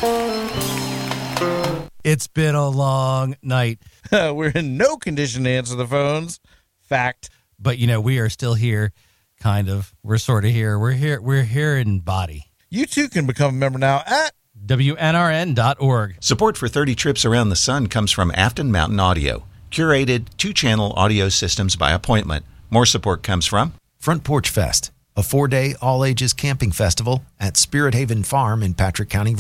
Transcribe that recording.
It's been a long night. We're in no condition to answer the phones. Fact. But, we are still here, kind of. We're sort of here. We're here in body. You too can become a member now at WNRN.org. Support for 30 Trips Around the Sun comes from Afton Mountain Audio. Curated 2-channel audio systems by appointment. More support comes from Front Porch Fest, a 4-day all-ages camping festival at Spirit Haven Farm in Patrick County,